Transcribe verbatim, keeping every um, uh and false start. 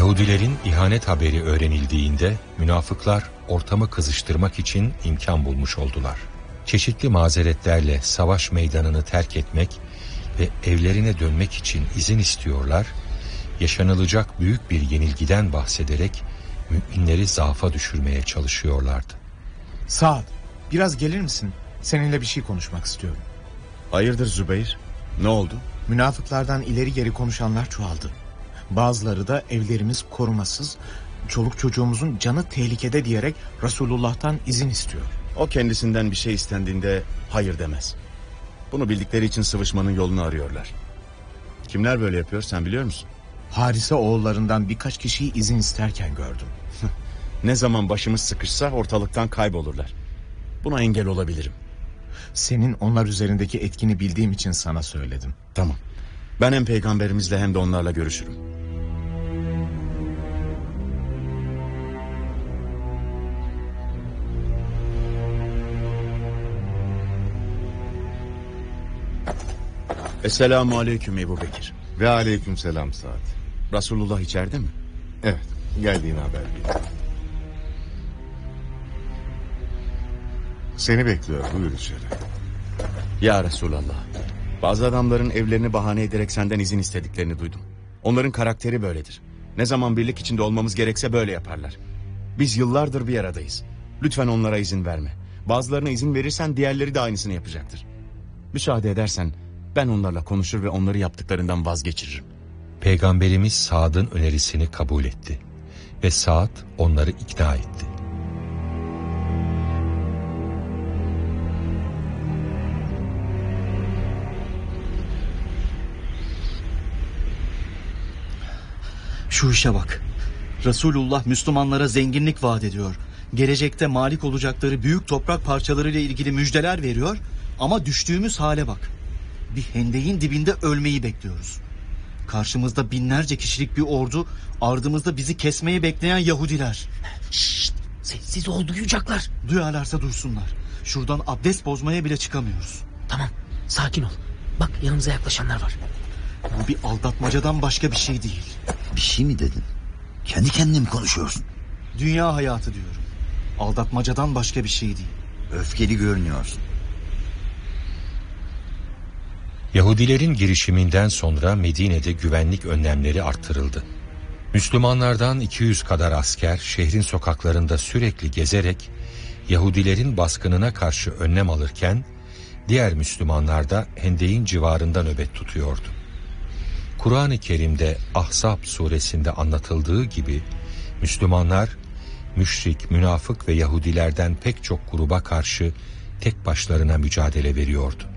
Yahudilerin ihanet haberi öğrenildiğinde münafıklar ortamı kızıştırmak için imkan bulmuş oldular. Çeşitli mazeretlerle savaş meydanını terk etmek ve evlerine dönmek için izin istiyorlar, yaşanılacak büyük bir yenilgiden bahsederek müminleri zaafa düşürmeye çalışıyorlardı. Saad, biraz gelir misin? Seninle bir şey konuşmak istiyorum. Hayırdır Zübeyir? Ne oldu? Münafıklardan ileri geri konuşanlar çoğaldı. Bazıları da evlerimiz korumasız, çoluk çocuğumuzun canı tehlikede diyerek Resulullah'tan izin istiyor. O kendisinden bir şey istendiğinde hayır demez. Bunu bildikleri için sıvışmanın yolunu arıyorlar. Kimler böyle yapıyor sen biliyor musun? Harise oğullarından birkaç kişiyi izin isterken gördüm. Ne zaman başımız sıkışsa ortalıktan kaybolurlar. Buna engel olabilirim. Senin onlar üzerindeki etkini bildiğim için sana söyledim. Tamam. Ben hem peygamberimizle hem de onlarla görüşürüm. Esselamu aleyküm Ebu Bekir. Ve aleyküm selam Saad. Resulullah içeride mi? Evet, geldiğini haber vereyim. Seni bekliyor, buyur içeri. Ya Resulallah. Bazı adamların evlerini bahane ederek senden izin istediklerini duydum. Onların karakteri böyledir. Ne zaman birlik içinde olmamız gerekse böyle yaparlar. Biz yıllardır bir aradayız. Lütfen onlara izin verme. Bazılarına izin verirsen diğerleri de aynısını yapacaktır. Müsaade edersen ben onlarla konuşur ve onları yaptıklarından vazgeçiririm. Peygamberimiz Saad'ın önerisini kabul etti ve Saad onları ikna etti. Şu işe bak. Resulullah Müslümanlara zenginlik vaat ediyor. Gelecekte malik olacakları büyük toprak parçalarıyla ilgili müjdeler veriyor. Ama düştüğümüz hale bak. Bir hendeğin dibinde ölmeyi bekliyoruz. Karşımızda binlerce kişilik bir ordu, ardımızda bizi kesmeyi bekleyen Yahudiler. Şşt, sessiz ol, duyacaklar. Duyarlarsa dursunlar. Şuradan abdest bozmaya bile çıkamıyoruz. Tamam, sakin ol. Bak yanımıza yaklaşanlar var. Bu bir aldatmacadan başka bir şey değil. Bir şey mi dedin? Kendi kendine mi konuşuyorsun? Dünya hayatı diyorum. Aldatmacadan başka bir şey değil. Öfkeli görünüyorsun. Yahudilerin girişiminden sonra Medine'de güvenlik önlemleri arttırıldı. Müslümanlardan iki yüz kadar asker şehrin sokaklarında sürekli gezerek Yahudilerin baskınına karşı önlem alırken diğer Müslümanlar da hendeğin civarında nöbet tutuyordu. Kur'an-ı Kerim'de Ahzab suresinde anlatıldığı gibi Müslümanlar müşrik, münafık ve Yahudilerden pek çok gruba karşı tek başlarına mücadele veriyordu.